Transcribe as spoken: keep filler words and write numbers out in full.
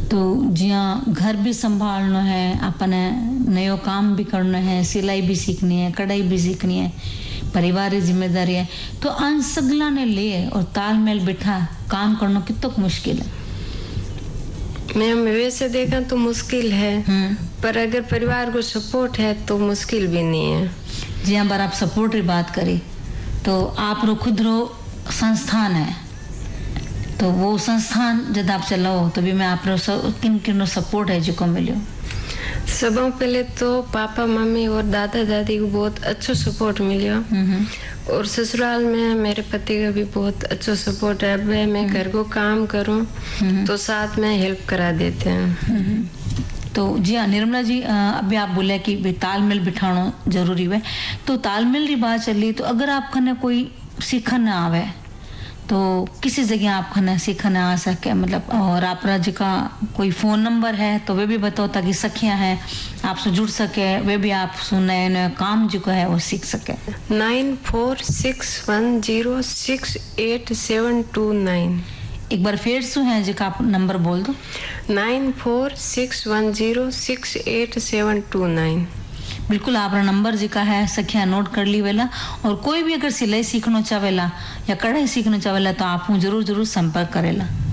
तो जिया घर भी संभालना है, अपने नयो काम भी करना है, सिलाई भी सीखनी है, कढ़ाई भी सीखनी है, परिवार जिम्मेदारी है, तो अन सगला ने लिए और तालमेल बिठा काम करना कितना मुश्किल है। मैम वैसे देखा तो मुश्किल है, पर अगर परिवार को सपोर्ट है तो मुश्किल भी नहीं है। जी हाँ, बार आप सपोर्ट की बात करी तो आप रो खुद रो संस्थान है, तो वो संस्थान जब आप चलाओ तो भी मैं आप रो किन किन सपोर्ट है जो मिलो। सबों पहले तो पापा मम्मी और दादा दादी को बहुत अच्छा सपोर्ट मिला, और ससुराल में मेरे पति का भी बहुत अच्छा सपोर्ट है। अब मैं घर को काम करूं तो साथ में हेल्प करा देते हैं। तो जी हाँ निर्मला जी, अभी आप बोले कि तालमेल बिठाना जरूरी है, तो तालमेल की बात चली तो अगर आप खने कोई सीखना आवे तो किसी जगह आप खने सीखना आ सके, मतलब और आप जी का कोई फोन नंबर है तो वे भी बताओ ताकि सखियां हैं आपसे जुड़ सके, वे भी आप नए नए काम जो है वो सीख सके। Nine four six one zero six eight seven to nine. एक बार फिर सु है जी का आप नंबर बोल दो। Nine four six one zero six eight seven to nine. बिल्कुल आप नंबर जी का है सखिया नोट कर ली वेला, और कोई भी अगर सिलाई सीखना चाहेला या कढ़ाई सीखना चाहेला तो आप जरूर जरूर संपर्क करेला।